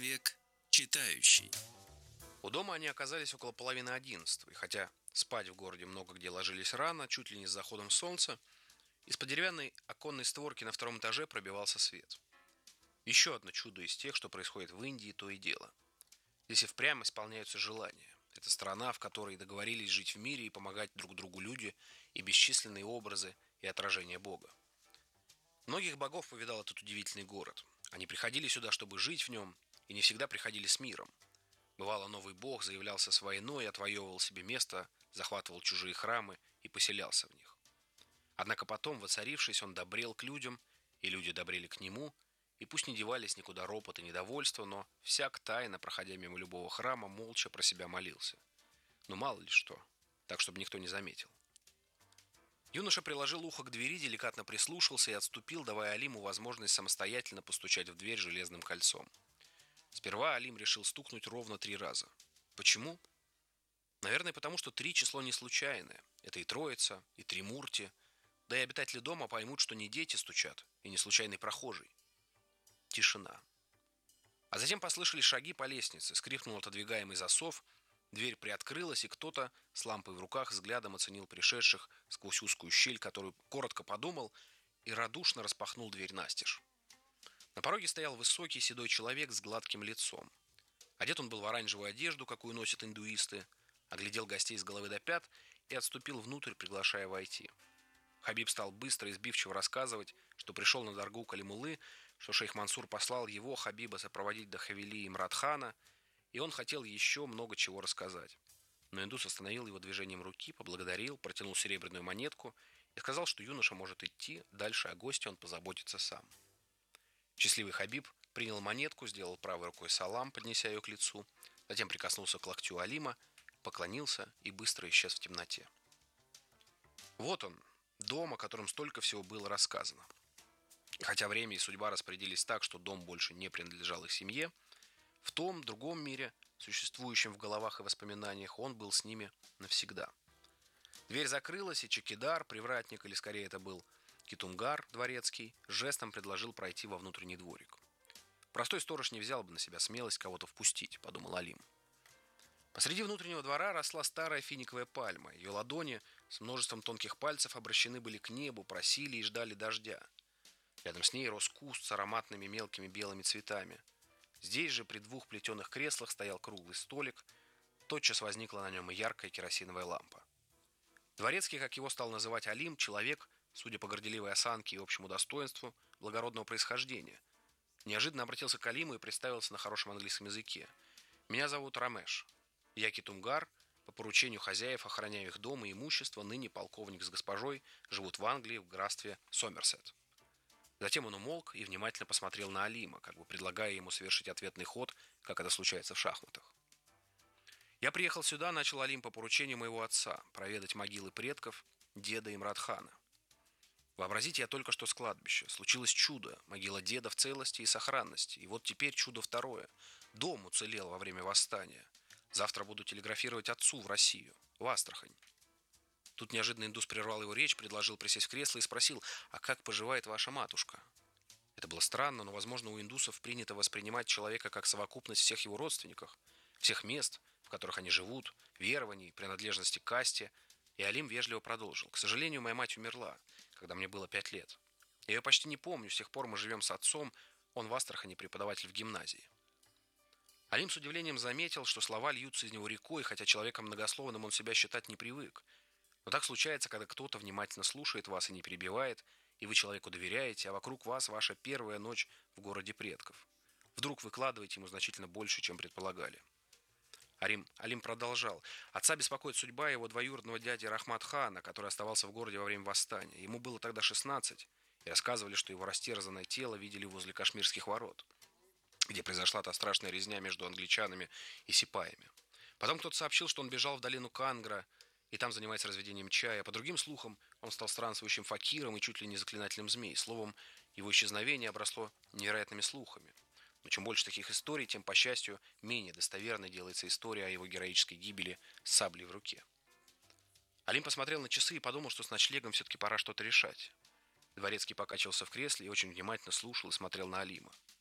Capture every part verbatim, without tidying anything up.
Человек читающий. У дома они оказались около половины одиннадцатого, и хотя спать в городе много где ложились рано, чуть ли не с заходом солнца, из-под деревянной оконной створки на втором этаже пробивался свет. Еще одно чудо из тех, что происходит в Индии, то и дело. Здесь и впрямь исполняются желания. Это страна, в которой договорились жить в мире и помогать друг другу люди и бесчисленные образы и отражения Бога. Многих богов повидал этот удивительный город. Они приходили сюда, чтобы жить в нем, и не всегда приходили с миром. Бывало, новый бог заявлялся с войной, отвоевывал себе место, захватывал чужие храмы и поселялся в них. Однако потом, воцарившись, он добрел к людям, и люди добрели к нему, и пусть не девались никуда ропот и недовольство, но всяк тайно, проходя мимо любого храма, молча про себя молился. Ну мало ли что, так, чтобы никто не заметил. Юноша приложил ухо к двери, деликатно прислушался и отступил, давая Алиму возможность самостоятельно постучать в дверь железным кольцом. Сперва Алим решил стукнуть ровно три раза. Почему? Наверное, потому что три число не случайное. Это и Троица, и Тримурти. Да и обитатели дома поймут, что не дети стучат, и не случайный прохожий. Тишина. А затем послышались шаги по лестнице, скрипнул отодвигаемый засов, дверь приоткрылась, и кто-то с лампой в руках взглядом оценил пришедших сквозь узкую щель, которую коротко подумал, и радушно распахнул дверь настежь. На пороге стоял высокий седой человек с гладким лицом. Одет он был в оранжевую одежду, какую носят индуисты, оглядел гостей с головы до пят и отступил внутрь, приглашая войти. Хабиб стал быстро и сбивчиво рассказывать, что пришел на Даргу Калимуллы, что шейх Мансур послал его, Хабиба, сопроводить до Хавели Имрат-хана, и он хотел еще много чего рассказать. Но индус остановил его движением руки, поблагодарил, протянул серебряную монетку и сказал, что юноша может идти, дальше о госте он позаботится сам. Счастливый Хабиб принял монетку, сделал правой рукой салам, поднеся ее к лицу, затем прикоснулся к локтю Алима, поклонился и быстро исчез в темноте. Вот он, дом, о котором столько всего было рассказано. И хотя время и судьба распорядились так, что дом больше не принадлежал их семье, в том другом мире, существующем в головах и воспоминаниях, он был с ними навсегда. Дверь закрылась, и Чекидар, привратник, или скорее это был Китумгар, дворецкий, жестом предложил пройти во внутренний дворик. Простой сторож не взял бы на себя смелость кого-то впустить, подумал Алим. Посреди внутреннего двора росла старая финиковая пальма. Ее ладони с множеством тонких пальцев обращены были к небу, просили и ждали дождя. Рядом с ней рос куст с ароматными мелкими белыми цветами. Здесь же при двух плетеных креслах стоял круглый столик. Тотчас возникла на нем и яркая керосиновая лампа. Дворецкий, как его стал называть Алим, человек, судя по горделивой осанке и общему достоинству, благородного происхождения, неожиданно обратился к Алиму и представился на хорошем английском языке. «Меня зовут Рамеш. Я Китумгар, по поручению хозяев охраняю их дом и имущество, ныне полковник с госпожой живут в Англии в графстве Сомерсет». Затем он умолк и внимательно посмотрел на Алима, как бы предлагая ему совершить ответный ход, как это случается в шахматах. «Я приехал сюда, — начал Алим, — по поручению моего отца, проведать могилы предков, деда Имрат-хана. Вообразите, я только что с кладбища. Случилось чудо. Могила деда в целости и сохранности. И вот теперь чудо второе. Дом уцелел во время восстания. Завтра буду телеграфировать отцу в Россию, в Астрахань». Тут неожиданно индус прервал его речь, предложил присесть в кресло и спросил: «А как поживает ваша матушка?» Это было странно, но, возможно, у индусов принято воспринимать человека как совокупность всех его родственников, всех мест, в которых они живут, верований, принадлежности к касте. И Алим вежливо продолжил: «К сожалению, моя мать умерла, когда мне было пять лет. Я ее почти не помню, с тех пор мы живем с отцом, он в Астрахани преподаватель в гимназии». Алим с удивлением заметил, что слова льются из него рекой, хотя человеком многословным он себя считать не привык. Но так случается, когда кто-то внимательно слушает вас и не перебивает, и вы человеку доверяете, а вокруг вас ваша первая ночь в городе предков. Вдруг выкладываете ему значительно больше, чем предполагали. Алим, Алим продолжал. Отца беспокоит судьба его двоюродного дяди Рахмат-хана, который оставался в городе во время восстания. Ему было тогда шестнадцать, и рассказывали, что его растерзанное тело видели возле Кашмирских ворот, где произошла та страшная резня между англичанами и сипаями. Потом кто-то сообщил, что он бежал в долину Кангра, и там занимается разведением чая. По другим слухам, он стал странствующим факиром и чуть ли не заклинателем змей. Словом, его исчезновение обросло невероятными слухами. Но чем больше таких историй, тем, по счастью, менее достоверной делается история о его героической гибели с саблей в руке. Алим посмотрел на часы и подумал, что с ночлегом все-таки пора что-то решать. Дворецкий покачивался в кресле и очень внимательно слушал и смотрел на Алима.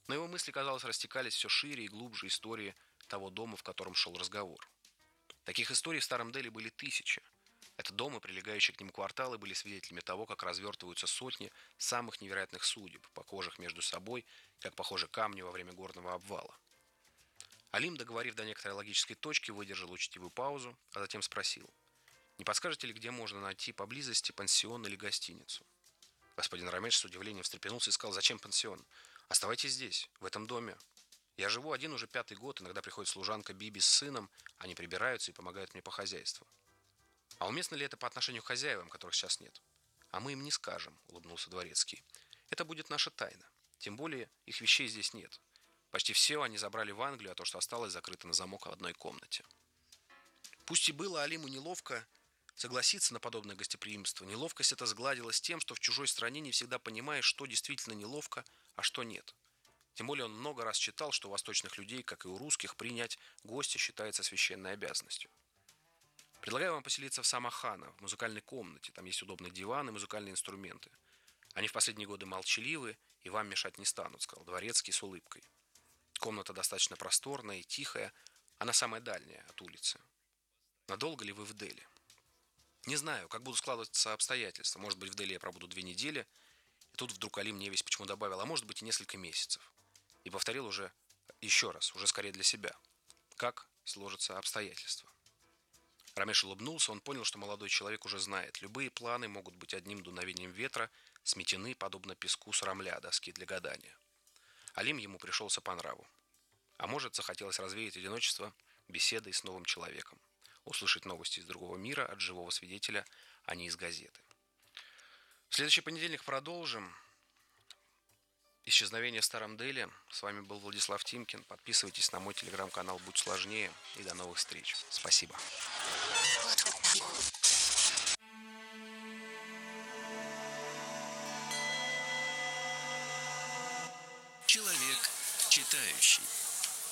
Но его мысли, казалось, растекались все шире и глубже истории того дома, в котором шел разговор. Таких историй в Старом Дели были тысячи. Этот дом и прилегающие к ним кварталы были свидетелями того, как развертываются сотни самых невероятных судеб, похожих между собой, как похожи камни во время горного обвала. Алим, договорив до некоторой логической точки, выдержал учтивую паузу, а затем спросил: «Не подскажете ли, где можно найти поблизости пансион или гостиницу?» Господин Рамеш с удивлением встрепенулся и сказал: «Зачем пансион? Оставайтесь здесь, в этом доме. Я живу один уже пятый год, иногда приходит служанка Биби с сыном, они прибираются и помогают мне по хозяйству». «А уместно ли это по отношению к хозяевам, которых сейчас нет?» «А мы им не скажем», — улыбнулся дворецкий. «Это будет наша тайна. Тем более их вещей здесь нет. Почти все они забрали в Англию, а то, что осталось, закрыто на замок в одной комнате». Пусть и было Алиму неловко согласиться на подобное гостеприимство, неловкость эта сгладилась тем, что в чужой стране не всегда понимаешь, что действительно неловко, а что нет. Тем более он много раз читал, что у восточных людей, как и у русских, принять гостя считается священной обязанностью. «Предлагаю вам поселиться в Самахана, в музыкальной комнате. Там есть удобный диван и музыкальные инструменты. Они в последние годы молчаливы и вам мешать не станут», — сказал дворецкий с улыбкой. «Комната достаточно просторная и тихая, она самая дальняя от улицы. Надолго ли вы в Дели?» «Не знаю, как будут складываться обстоятельства. Может быть, в Дели я пробуду две недели». И тут вдруг Алим мне весь почему добавил: «А может быть, и несколько месяцев». И повторил уже еще раз, уже скорее для себя: «Как сложатся обстоятельства». Рамеш улыбнулся, он понял, что молодой человек уже знает. Любые планы могут быть одним дуновением ветра, сметены, подобно песку с рамля доски для гадания. Алим ему пришелся по нраву. А может, захотелось развеять одиночество беседой с новым человеком, услышать новости из другого мира от живого свидетеля, а не из газеты. В следующий понедельник продолжим. «Исчезновение в Старом Дели». С вами был Владислав Тимкин. Подписывайтесь на мой телеграм-канал «Будь сложнее». И до новых встреч. Спасибо. Человек читающий.